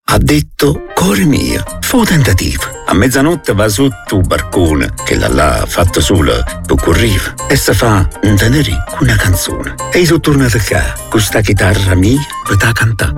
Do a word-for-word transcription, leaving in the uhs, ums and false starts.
ha detto cuore mio. Fu tentativo. A mezzanotte va su tu barcone, che l'ha là fatto solo per corriva, e si fa un tenerì con una canzone. E io sono tornato qua, con sta chitarra mia, per ta cantare.